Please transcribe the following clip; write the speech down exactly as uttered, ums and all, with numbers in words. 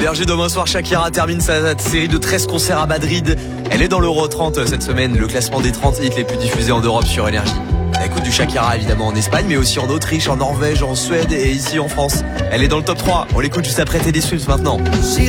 Énergie, demain soir, Shakira termine sa série de treize concerts à Madrid. Elle est dans l'Euro trente cette semaine, le classement des trente hits les plus diffusés en Europe sur Énergie. Elle écoute du Shakira évidemment en Espagne, mais aussi en Autriche, en Norvège, en Suède et ici en France. Elle est dans le top trois. On l'écoute juste après Teddy Swift maintenant.